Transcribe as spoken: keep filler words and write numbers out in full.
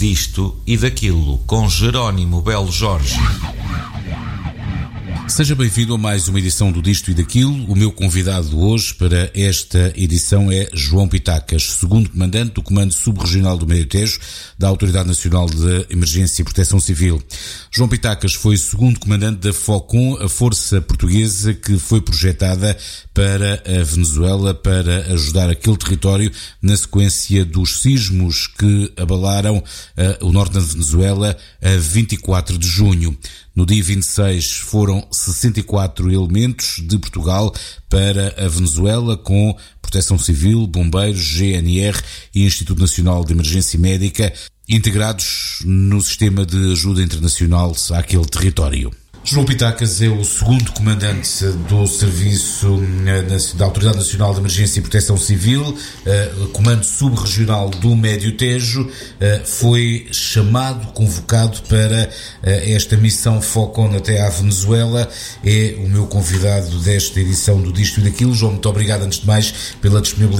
Disto e Daquilo, com Jerónimo Belo Jorge. Seja bem-vindo a mais uma edição do Disto e Daquilo. O meu convidado hoje para esta edição é João Pitacas, segundo comandante do Comando Subregional do Médio Tejo, da Autoridade Nacional de Emergência e Proteção Civil. João Pitacas foi segundo comandante da FOCOM, a força portuguesa que foi projetada para a Venezuela para ajudar aquele território na sequência dos sismos que abalaram uh, o norte da Venezuela a vinte e quatro de junho. No dia vinte e seis foram sessenta e quatro elementos de Portugal para a Venezuela, com Proteção Civil, Bombeiros, G N R e Instituto Nacional de Emergência Médica, integrados no sistema de ajuda internacional àquele território. João Pitacas é o segundo comandante do Serviço da Autoridade Nacional de Emergência e Proteção Civil, Comando Subregional do Médio Tejo, foi chamado, convocado para esta missão FOCON até à Venezuela. É o meu convidado desta edição do Disto e Daquilo. João, muito obrigado antes de mais pela disponibilidade